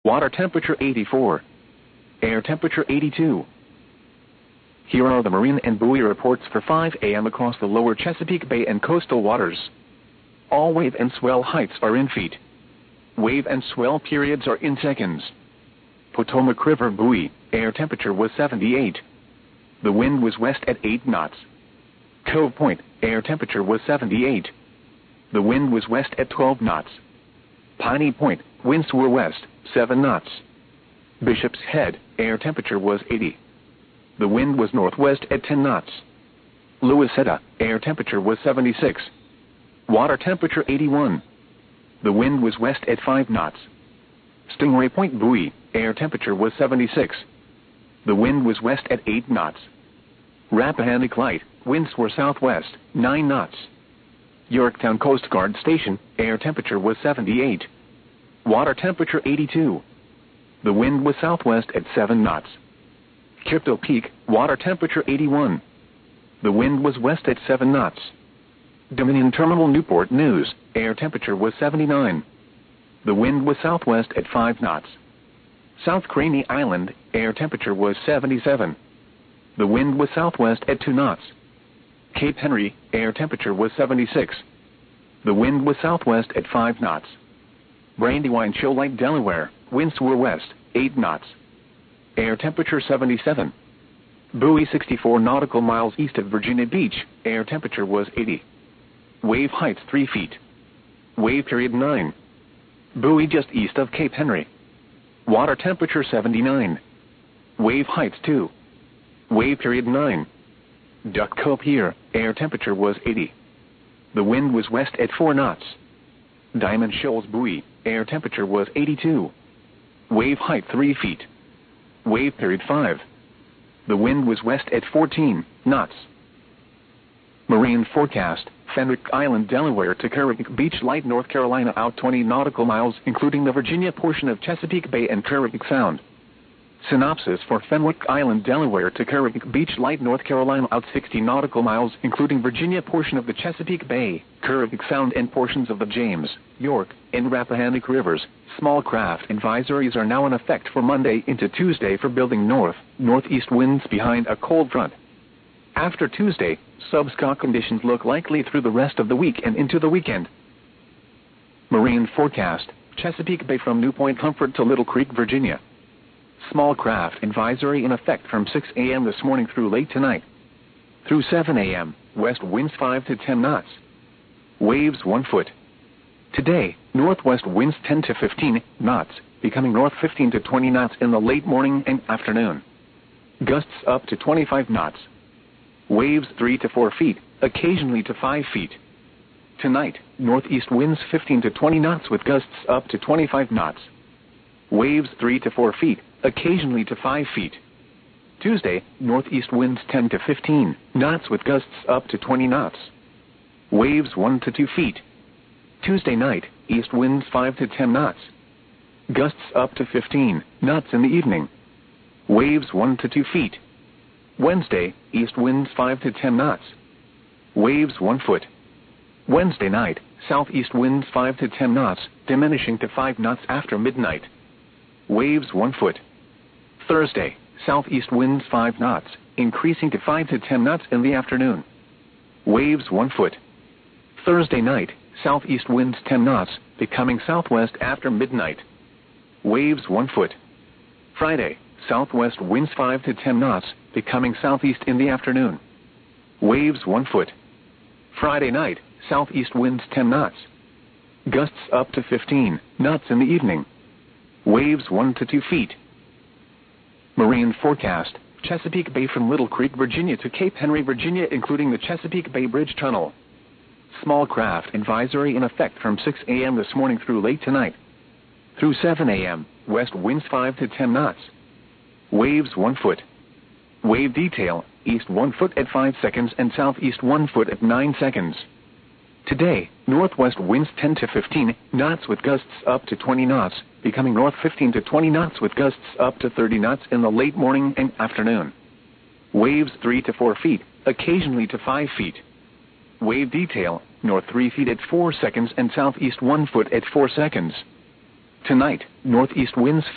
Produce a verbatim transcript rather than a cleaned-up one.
Water temperature eighty-four. Air temperature eighty-two. Here are the marine and buoy reports for five A M across the lower Chesapeake Bay and coastal waters. All wave and swell heights are in feet. Wave and swell periods are in seconds. Potomac River buoy, air temperature was seventy-eight. The wind was west at eight knots. Cove Point, air temperature was seventy-eight. The wind was west at twelve knots. Piney Point, winds were west, seven knots. Bishop's Head, air temperature was eighty. The wind was northwest at ten knots. Louisetta, air temperature was seventy-six. Water temperature eighty-one. The wind was west at five knots. Stingray Point buoy, air temperature was seventy-six. The wind was west at eight knots. Rappahannock Light, winds were southwest, nine knots. Yorktown Coast Guard Station, air temperature was seventy-eight. Water temperature eighty-two. The wind was southwest at seven knots. Crypto Peak, water temperature eighty-one. The wind was west at seven knots. Dominion Terminal Newport News, air temperature was seventy-nine. The wind was southwest at five knots. South Craney Island, air temperature was seventy-seven. The wind was southwest at two knots. Cape Henry, air temperature was seventy-six. The wind was southwest at five knots. Brandywine Shoal Lake, Delaware, winds were west, eight knots. Air temperature seventy-seven. Buoy sixty-four nautical miles east of Virginia Beach, air temperature was eighty. Wave height three feet. Wave period nine. Buoy just east of Cape Henry. Water temperature seventy-nine. Wave height two. Wave period nine. Duck Cove Pier, air temperature was eighty. The wind was west at four knots. Diamond Shoals buoy, air temperature was eighty-two. Wave height three feet. Wave period five. The wind was west at fourteen knots. Marine forecast, Fenwick Island, Delaware to Kerrigan Beach, Light, North Carolina, out twenty nautical miles, including the Virginia portion of Chesapeake Bay and Kerrigan Sound. Synopsis for Fenwick Island, Delaware to Kerrigan Beach, Light, North Carolina, out sixty nautical miles, including Virginia portion of the Chesapeake Bay, Kerrigan Sound and portions of the James, York, and Rappahannock Rivers. Small craft advisories are now in effect for Monday into Tuesday for building north, northeast winds behind a cold front. After Tuesday, subscale conditions look likely through the rest of the week and into the weekend. Marine forecast, Chesapeake Bay from New Point Comfort to Little Creek, Virginia. Small craft advisory in effect from six A M this morning through late tonight. Through seven A M, west winds five to ten knots. Waves one foot. Today, northwest winds ten to fifteen knots, becoming north fifteen to twenty knots in the late morning and afternoon. Gusts up to twenty-five knots. Waves three to four feet, occasionally to five feet. Tonight, northeast winds fifteen to twenty knots with gusts up to twenty-five knots. Waves three to four feet, occasionally to five feet. Tuesday, northeast winds ten to fifteen knots with gusts up to twenty knots. Waves one to two feet. Tuesday night, east winds five to ten knots. Gusts up to fifteen knots in the evening. Waves one to two feet. Wednesday, east winds five to ten knots. Waves one foot. Wednesday night, southeast winds five to ten knots, diminishing to five knots after midnight. Waves one foot. Thursday, southeast winds five knots, increasing to five to ten knots in the afternoon. Waves one foot. Thursday night, southeast winds ten knots, becoming southwest after midnight. Waves one foot. Friday, southwest winds five to ten knots, becoming southeast in the afternoon. Waves one foot. Friday night, southeast winds ten knots. Gusts up to fifteen knots in the evening. Waves one to two feet. Marine forecast, Chesapeake Bay from Little Creek, Virginia to Cape Henry, Virginia, including the Chesapeake Bay Bridge Tunnel. Small craft advisory in effect from six A M this morning through late tonight. Through seven A M, west winds five to ten knots. Waves one foot. Wave detail, east one foot at five seconds and southeast one foot at nine seconds. Today, northwest winds ten to fifteen knots with gusts up to twenty knots, becoming north fifteen to twenty knots with gusts up to thirty knots in the late morning and afternoon. Waves three to four feet, occasionally to five feet. Wave detail, north three feet at four seconds and southeast one foot at four seconds. Tonight, northeast winds